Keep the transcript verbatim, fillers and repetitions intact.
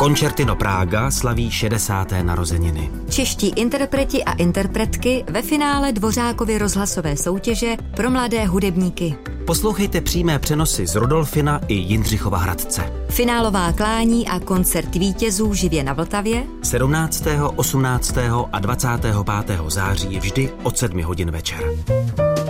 Concertino Praga slaví šedesáté narozeniny. Čeští interpreti a interpretky ve finále Dvořákovy rozhlasové soutěže pro mladé hudebníky. Poslouchejte přímé přenosy z Rudolfina i Jindřichova Hradce. Finálová klání a koncert vítězů živě na Vltavě sedmnáctého, osmnáctého a dvacátého pátého září vždy od sedmi hodin večer.